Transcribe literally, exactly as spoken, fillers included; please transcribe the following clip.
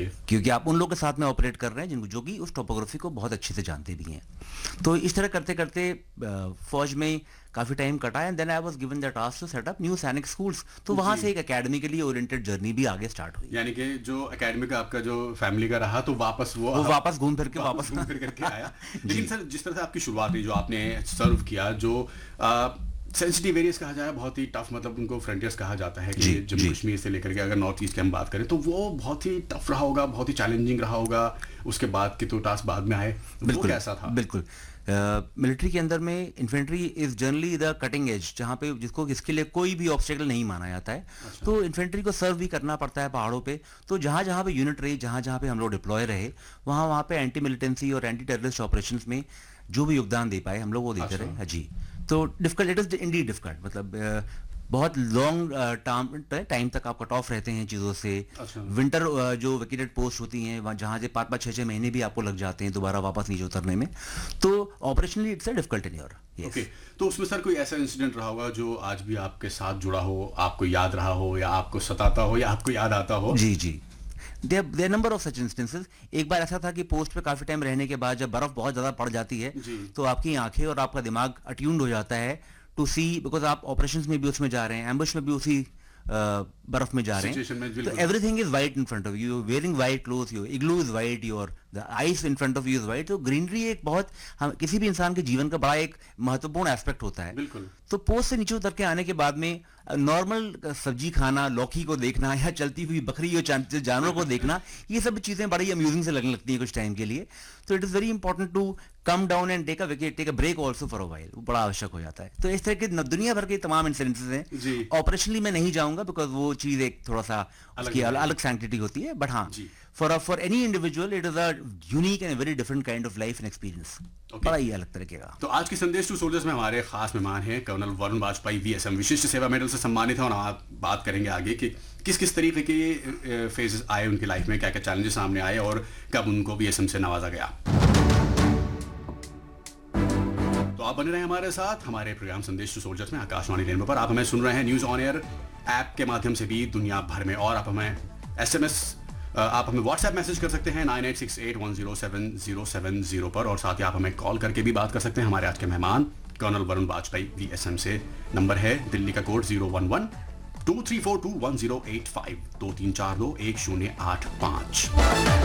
क्योंकि आप उन लोगों के साथ में ऑपरेट कर रहे हैं जिनको जो कि उस टोपोग्राफी को बहुत अच्छे से जानते भी हैं। तो इस तरह करते करते फौज में काफ़ी टाइम कटा and then I was given the task to set up new सैनिक स्कूल्स। तो वहाँ से एक एकेडमिकली ओरिएंटेड जर्नी भी आगे स्टार्ट हुई। यानी कि जो एकेडमी का आपका जो फैमिली का रहा तो वापस वो वो वापस घूम फिर के वापस घूम फिर करके आया। लेकिन सर जिस तरह से आपकी शुरुआत हुई, जो आपने सर्व किया, जो सेंसिटिव एरियाज कहा जाए, बहुत ही टफ, मतलब उनको फ्रंटियर्स कहा जाता है कि जम्मू कश्मीर से लेकर के अगर नॉर्थ ईस्ट की हम बात करें तो वो बहुत ही टफ रहा होगा, बहुत ही चैलेंजिंग रहा होगा। उसके बाद के तो टास्क बाद में आए, वो कैसा था? बिल्कुल मिलिट्री uh, के अंदर में infantry is generally the cutting edge, जहाँ पे जिसको इसके लिए कोई भी ऑब्स्टेकल नहीं माना जाता है। अच्छा। तो इन्फेंट्री को सर्व भी करना पड़ता है पहाड़ों पे। तो जहाँ जहाँ पे यूनिट रही, जहाँ जहाँ पे हम लोग डिप्लॉय रहे, वहाँ वहाँ पे एंटी मिलिटेंसी और एंटी टेररिस्ट ऑपरेशंस में जो भी योगदान दे पाए हम लोग वो देते अच्छा। रहे जी। तो difficult, it is Indeed difficult, मतलब बहुत लॉन्ग टाइम तक आप कट ऑफ रहते हैं चीज़ों से। अच्छा। विंटर जो वेकेटेड पोस्ट होती हैं वहाँ जहाँ से पाँच पाँच छः छः महीने भी आपको लग जाते हैं दोबारा वापस नीचे उतरने में। तो operationally it's a difficult in your. Okay, तो उसमें सर कोई ऐसा इंसिडेंट रहा होगा जो आज भी आपके साथ जुड़ा हो, आपको याद रहा हो, या आपको सताता हो, या आपको याद आता हो? जी जी, their number of such instances. एक बार ऐसा था कि पोस्ट पे काफी टाइम रहने के बाद जब बर्फ बहुत ज्यादा पड़ जाती है तो आपकी आंखें और आपका दिमाग अट्यून्ड हो जाता है टू सी, बिकॉज आप ऑपरेशंस में भी उसमें जा रहे हैं, एम्बुश में भी उसी uh, बर्फ में जा रहे हैं। तो everything is white in front of you, wearing white cloth, your igloo is white, your the ice in front of you is white. तो ग्रीनरी एक बहुत हम किसी भी इंसान के जीवन का बड़ा एक महत्वपूर्ण एस्पेक्ट होता है। बिल्कुल। तो पोस्ट से नीचे उतर के आने के बाद में नॉर्मल सब्जी खाना, लौकी को देखना या चलती हुई बकरी या जानवरों को देखना, ये सब चीज़ें बड़ी अम्यूजिंग से लगने लगती हैं कुछ टाइम के लिए। तो it is very important to come down and take a wicket, take a break also for a while, वो बड़ा आवश्यक हो जाता है। तो इस तरह के दुनिया भर के तमाम इंसिडेंसेस हैं। ऑपरेशनली मैं नहीं जाऊंगा बिकॉज वो चीज़ एक थोड़ा सा उसकी अलग सैंक्टिटी होती है, बट हाँ for for any individual it is a unique and very different kind of life and experience, बड़ा ही अलग तरीके का। तो आज की संदेश टू सोल्जर्स में हमारे खास मेहमान हैं कर्नल वरुण वाजपेयी, वीएसएम विशिष्ट सेवा मेडल से सम्मानित है, और हम बात करेंगे आगे कि किस किस तरीके के फेजेस आए उनकी लाइफ में, क्या क्या चैलेंजेस सामने आए और कब उनको वीएसएम से नवाजा गया। तो आप बने रहे हमारे साथ हमारे प्रोग्राम संदेश टू सोल्जर्स में आकाशवाणी रेनबो पर। आप हमें सुन रहे हैं न्यूज ऑन एयर ऐप के माध्यम से भी दुनिया भर में, और आप हमें एसएमएस आप हमें व्हाट्सएप मैसेज कर सकते हैं nine eight six eight one zero seven zero seven zero पर, और साथ ही आप हमें कॉल करके भी बात कर सकते हैं। हमारे आज के मेहमान कर्नल वरुण वाजपेयी, वीएसएम से। नंबर है दिल्ली का code zero one one two three four to one zero eight five, दो तीन चार दो एक शून्य आठ पाँच।